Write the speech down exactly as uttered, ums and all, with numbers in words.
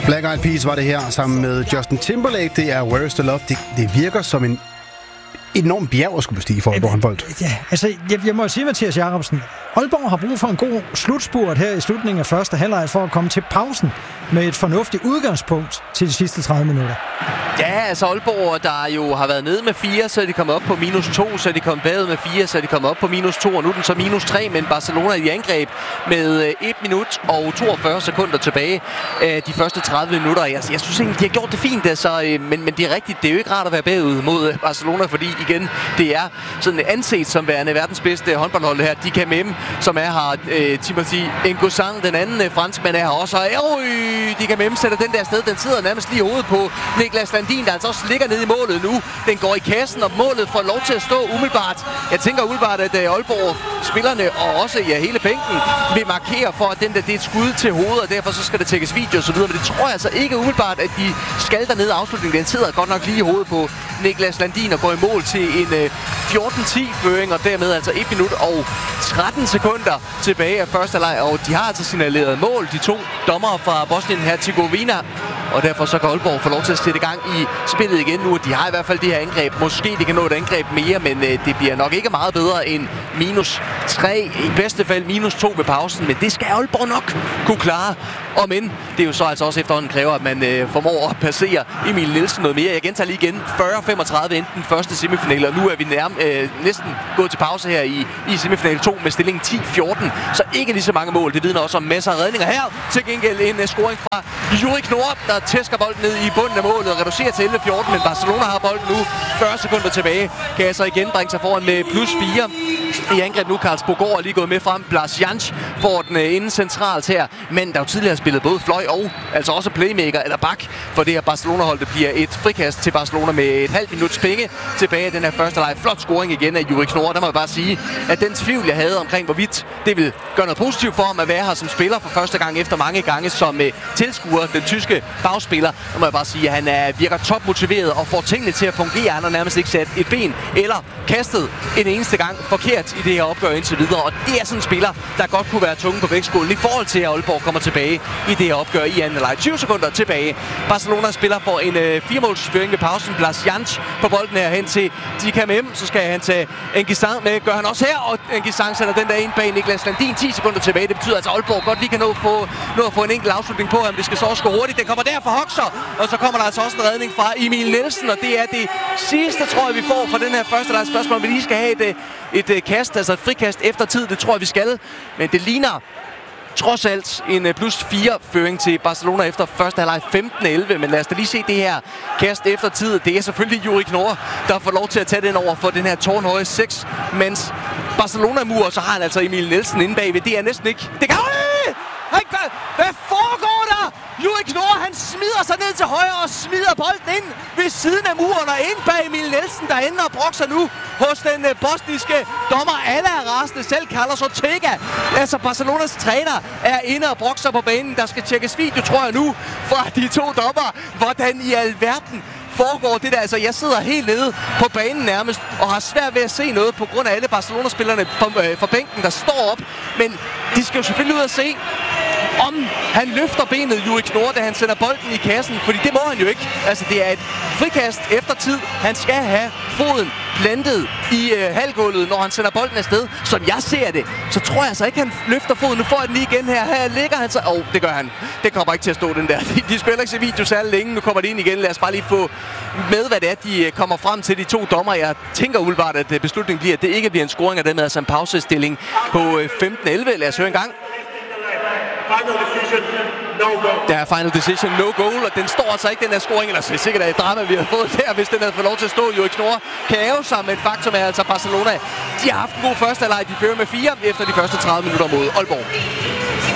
Black Eyed Peas var det her, sammen med Justin Timberlake. Det er Where is the Love. Det, det virker som en enorm bjerg at skulle bestige for Aalborg håndbold. Ja, altså, jeg, jeg må sige, Mathias Jacobsen, Aalborg har brug for en god slutspurt her i slutningen af første halvleg for at komme til pausen med et fornuftigt udgangspunkt til de sidste tredive minutter. Ja, altså Aalborg, der jo har været nede med fire, så er de kommet op på minus to, så er de kommet bagud med fire, så er de kommet op på minus to, og nu er den så minus tre, men Barcelona i angreb med et minut og toogfyrre sekunder tilbage af de første tredive minutter. Jeg, jeg synes egentlig, de har gjort det fint, altså, men, men det er rigtigt, det er jo ikke rart at være bagud mod Barcelona, fordi igen, det er sådan anset som værende verdens bedste håndboldhold her. De kan med dem, som er her, øh, Timothy Ngosang, den anden øh, franskmand er her også, og øh, de kan med dem sætte den der sted, den sidder nærmest lige i hovedet på Niklas Landin, der altså også ligger nede i målet nu. Den går i kassen, og målet får lov til at stå umiddelbart. Jeg tænker umiddelbart, at uh, Aalborg, spillerne og også ja, hele bænken vil markere for, at den der, det er et skud til hovedet, og derfor så skal det tækkes video og så videre. Men det tror jeg altså ikke umiddelbart, at de skal dernede afslutningen. Den sidder godt nok lige i hovedet på Niklas Landin og går i mål til en uh, fjorten ti føring, og dermed altså et minut og tretten sekunder tilbage af første leg. Og de har altså signaleret mål, de to dommere fra Bosnien-Herzegovina. Og derfor så kan Aalborg få lov til at sætte i gang i spillet igen nu. De har i hvert fald det her angreb. Måske de kan nå et angreb mere, men øh, det bliver nok ikke meget bedre end minus tre. I bedste fald minus to ved pausen. Men det skal Aalborg nok kunne klare. Og men det er jo så altså også efterhånden kræver, at man øh, formår at passere Emil Nielsen noget mere. Jeg gentager lige igen. fyrre femogtredive inden den første semifinal. Og nu er vi nærm, øh, næsten gået til pause her i, i semifinal to med stillingen ti fjorten. Så ikke lige så mange mål. Det vidner også om masser af redninger her. Til gengæld en uh, scoring fra Juri Knor, der tæsker bolden ned i bunden af målet og reducerer til elleve fjorten, men Barcelona har bolden nu fyrre sekunder tilbage. Kan altså igen bringe sig foran med plus fire i angreb nu. Karls Bogård er lige gået med frem. Blas Jansch får den inden centralt her, men der jo tidligere har spillet både fløj og altså også playmaker eller bak for det her Barcelona-hold. Det bliver et frikast til Barcelona med et halvt minuts penge tilbage i den her første leg. Flot scoring igen af Juri Knor. Der må jeg bare sige, at den tvivl, jeg havde omkring, hvorvidt det vil gøre noget positivt for ham at være her som spiller for første gang efter mange gange som tilskuer, den tyske bagspiller. Der må jeg bare sige, at han er, virker topmotiveret og får tingene til at fungere. Han har nærmest ikke sat et ben eller kastet en eneste gang forkert i det her opgør indtil videre. Og det er sådan en spiller, der godt kunne være tunge på vægtskålen i forhold til, at Aalborg kommer tilbage i det her opgør i anden leg. tyve sekunder tilbage. Barcelona spiller for en øh, firemålsføring ved pausen. Blas Jansch på bolden her hen til de kan med dem. Så skal han tage Ngisang med. Gør han også her. Og Ngisang sætter den der ind bag Niklas Landin. ti sekunder tilbage. Det betyder altså, at Aalborg godt lige kan nå, få, nå at få en enkelt afslutning på ham. Det skal så også gå hurtigt. Den kommer der for Hoxer. Og så kommer der altså også en redning fra Emil Nielsen. Og det er det sidste, tror jeg, vi får for den her første leg. Spørgsmål, om vi lige skal have et, et, et kast, altså et frikast efter tid. Det tror jeg, vi skal. Men det ligner trods alt en plus fire føring til Barcelona efter første halvleg femten elleve. Men lad os da lige se det her kast efter tid. Det er selvfølgelig Juri Knor, der får lov til at tage den over for den her tårnhøje seks. Mens Barcelona-mur, så har han altså Emil Nielsen inde bagved. Det er næsten ikke... Det kan... Han gør... Hvad foregår der? Juri Knor, han smider sig ned til højre og smider bolden ind ved siden af muren og ind bag Emil Nielsen, der ender og brokser nu hos den uh, bosniske dommer. Alle er rasende, selv Carlos Ortega. Altså Barcelonas træner er inde og brokser på banen. Der skal tjekkes video, tror jeg nu, fra de to dommer. Hvordan i alverden foregår det der? Altså, jeg sidder helt nede på banen nærmest og har svært ved at se noget på grund af alle Barcelona-spillerne fra, øh, fra bænken, der står op. Men de skal jo selvfølgelig ud og se, om han løfter benet, Juri Knor, da han sender bolden i kassen. Fordi det må han jo ikke. Altså, det er et frikast efter tid. Han skal have foden plantet i øh, halvgulvet, når han sender bolden afsted. Som jeg ser det, så tror jeg altså ikke, han løfter foden. Nu får jeg den lige igen her. Her ligger han så... Åh, oh, det gør han. Det kommer ikke til at stå, den der. De, de skal heller ikke se video særlig længe. Nu kommer de ind igen. Lad os bare lige få med, hvad det er, de kommer frem til, de to dommer. Jeg tænker umiddelbart, at beslutningen bliver, at det ikke bliver en scoring af dem, altså en pausestilling på femten elleve. Lad os høre en gang. Der er final decision, no goal, og den står altså ikke, den der scoring, eller så er det sikkert, at et drama, vi har fået der, hvis den havde fået lov til at stå. Juri Knor kan æve sig, men faktum er altså Barcelona. De har haft en god første halvleg, de fører med fire efter de første tredive minutter mod Aalborg.